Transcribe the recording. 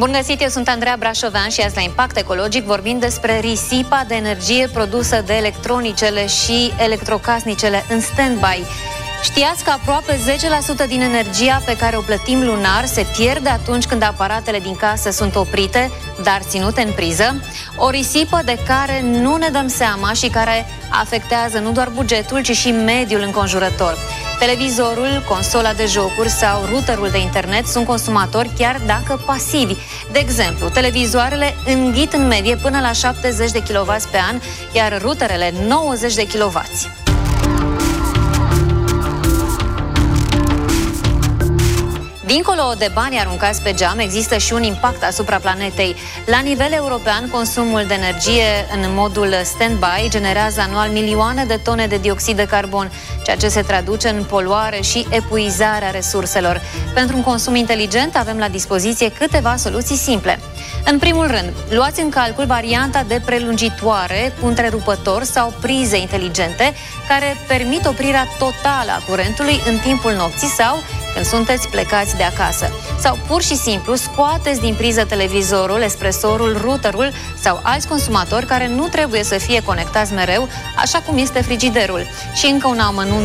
Bun găsit, eu sunt Andreea Brașovean și azi la Impact Ecologic vorbim despre risipa de energie produsă de electronicele și electrocasnicele în stand-by. Știați că aproape 10% din energia pe care o plătim lunar se pierde atunci când aparatele din casă sunt oprite, dar ținute în priză? O risipă de care nu ne dăm seama și care afectează nu doar bugetul, ci și mediul înconjurător. Televizorul, consola de jocuri sau routerul de internet sunt consumatori chiar dacă pasivi. De exemplu, televizoarele înghit în medie până la 70 de kW pe an, iar routerele 90 de kW. Dincolo de banii aruncați pe geam, există și un impact asupra planetei. La nivel european, consumul de energie în modul stand-by generează anual milioane de tone de dioxid de carbon, ceea ce se traduce în poluare și epuizarea resurselor. Pentru un consum inteligent avem la dispoziție câteva soluții simple. În primul rând, luați în calcul varianta de prelungitoare cu întrerupător sau prize inteligente care permit oprirea totală a curentului în timpul nopții sau când sunteți plecați de acasă. Sau pur și simplu scoateți din priză televizorul, espresorul, routerul sau alți consumatori care nu trebuie să fie conectați mereu, așa cum este frigiderul. Și încă un amănunt